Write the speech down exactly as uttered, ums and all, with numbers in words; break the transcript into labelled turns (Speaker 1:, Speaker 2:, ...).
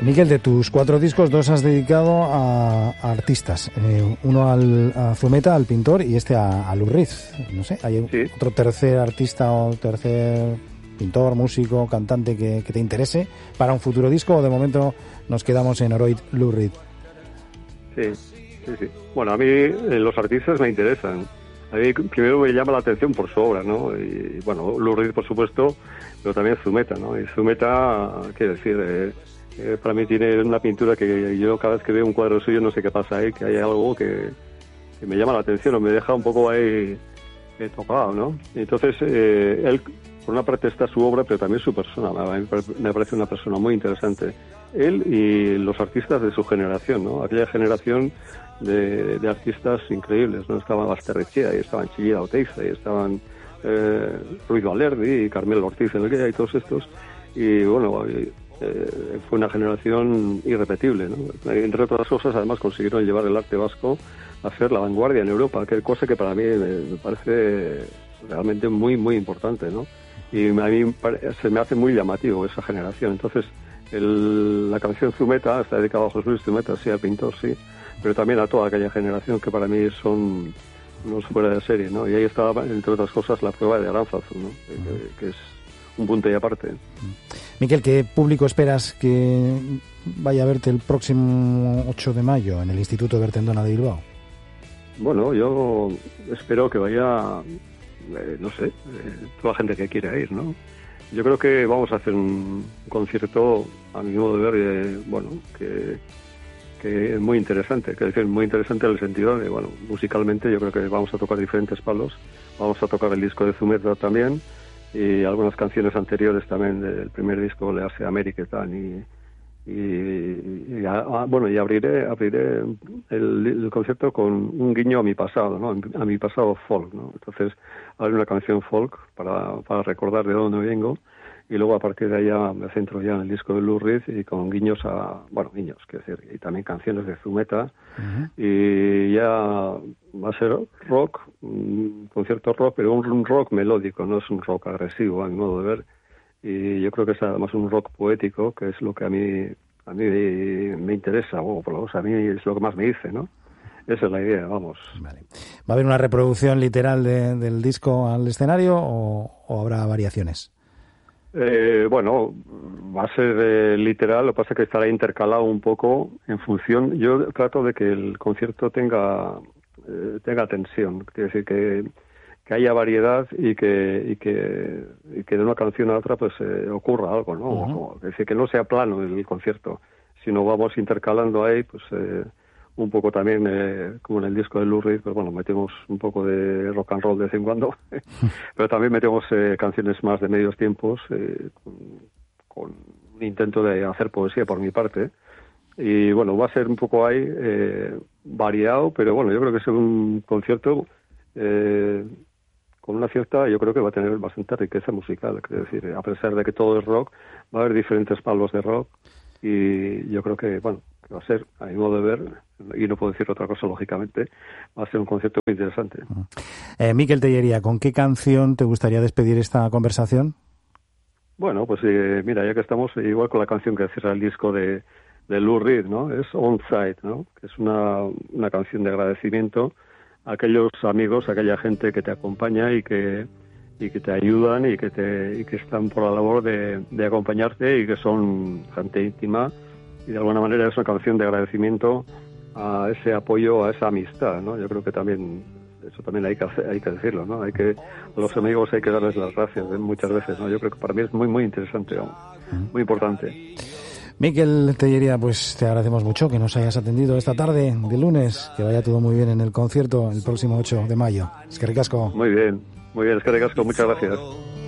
Speaker 1: Miquel, de tus cuatro discos, dos has dedicado a, a artistas. Eh, uno al, a Zumeta, al pintor, y este a, a Lou Reed. No sé, ¿hay sí. otro tercer artista o tercer pintor, músico, cantante que, que te interese para un futuro disco, o de momento nos quedamos en Oroid, Lou Reed?
Speaker 2: Sí, sí, sí. Bueno, a mí eh, los artistas me interesan. A mí primero me llama la atención por su obra, ¿no? Y bueno, Lou Reed, por supuesto, pero también Zumeta, ¿no? Y Zumeta, quiero decir... Eh, Eh, para mí tiene una pintura que yo cada vez que veo un cuadro suyo no sé qué pasa ahí, que hay algo que, que me llama la atención o me deja un poco ahí eh, tocado, ¿no? Entonces, eh, él, por una parte está su obra, pero también su persona. A mí me parece una persona muy interesante. Él y los artistas de su generación, ¿no? Aquella generación de, de artistas increíbles, ¿no? Estaban Basterrechea, y estaban Chillida Oteiza, y estaban eh, Ruiz Valerdi y Carmelo Ortiz Elguea y todos estos. Y bueno... Y, Eh, fue una generación irrepetible, ¿no? Entre otras cosas, además consiguieron llevar el arte vasco a ser la vanguardia en Europa, que es cosa que para mí me, me parece realmente muy, muy importante, ¿no? Y a mí se me hace muy llamativo esa generación. Entonces, el, la canción Zumeta está dedicada a José Luis Zumeta, sí, al pintor, sí, pero también a toda aquella generación que para mí son unos fuera de serie, ¿no? Y ahí estaba, entre otras cosas, la prueba de Aránzazu, ¿no? Que, que es un punto y aparte.
Speaker 1: Miquel, ¿qué público esperas que vaya a verte el próximo ocho de mayo en el Instituto Bertendona de Bilbao?
Speaker 2: Bueno, yo espero que vaya, eh, no sé, eh, toda la gente que quiera ir, ¿no? Yo creo que vamos a hacer un concierto, a mi modo de ver, eh, bueno, que, que es muy interesante, que es decir, muy interesante en el sentido de, bueno, musicalmente yo creo que vamos a tocar diferentes palos, vamos a tocar el disco de Zumeta también, y algunas canciones anteriores también del primer disco, Le hace América y tal, y, y, y a, bueno, y abriré abriré el, el concierto con un guiño a mi pasado, ¿no? A mi pasado folk, ¿no? Entonces, haré una canción folk para, para recordar de dónde vengo, y luego a partir de allá me centro ya en el disco de Lou Reed y con guiños a, bueno, guiños, quiero decir, y también canciones de Zumeta, uh-huh. Y ya va a ser rock, un concierto rock, pero un rock melódico, no es un rock agresivo a mi modo de ver, y yo creo que es además un rock poético, que es lo que a mí a mí me interesa, o por lo menos a mí es lo que más me dice, ¿no? Esa es la idea, vamos. Vale.
Speaker 1: ¿Va a haber una reproducción literal de, del disco al escenario o, o habrá variaciones?
Speaker 2: Eh, bueno, va a ser eh, literal, lo que pasa es que estará intercalado un poco en función. Yo trato de que el concierto tenga eh, tenga tensión, quiere decir que, que haya variedad y que y que, y que de una canción a otra pues eh, ocurra algo, ¿no? Uh-huh. Es decir, que no sea plano el concierto, sino vamos intercalando ahí, pues eh, un poco también, eh, como en el disco de Lou Reed, pues bueno, metemos un poco de rock and roll de vez en cuando, pero también metemos eh, canciones más de medios tiempos, eh, con, con un intento de hacer poesía por mi parte, y bueno, va a ser un poco ahí eh, variado, pero bueno, yo creo que es un concierto eh, con una cierta, yo creo que va a tener bastante riqueza musical, es decir, a pesar de que todo es rock, va a haber diferentes palos de rock, y yo creo que, bueno, va a ser, a mi modo de ver, y no puedo decir otra cosa lógicamente, va a ser un concierto muy interesante.
Speaker 1: Eh, Miquel Tellería, ¿con qué canción te gustaría despedir esta conversación?
Speaker 2: Bueno, pues eh, mira, ya que estamos, igual con la canción que cierra el disco de, de Lou Reed, ¿no? Es On Side, ¿no? Que es una, una canción de agradecimiento a aquellos amigos, a aquella gente que te acompaña y que y que te ayudan y que te y que están por la labor de, de acompañarte y que son gente íntima. Y de alguna manera es una canción de agradecimiento a ese apoyo, a esa amistad, ¿no? Yo creo que también, eso también hay que hacer, hay que decirlo, ¿no? Hay que, a los amigos hay que darles las gracias ¿eh? muchas veces, ¿no? Yo creo que para mí es muy, muy interesante, ¿no? Muy importante.
Speaker 1: Miquel Tellería, pues te agradecemos mucho que nos hayas atendido esta tarde de lunes, que vaya todo muy bien en el concierto el próximo ocho de mayo. Eskerrik asko.
Speaker 2: Muy bien, muy bien, Eskerrik asko, muchas gracias.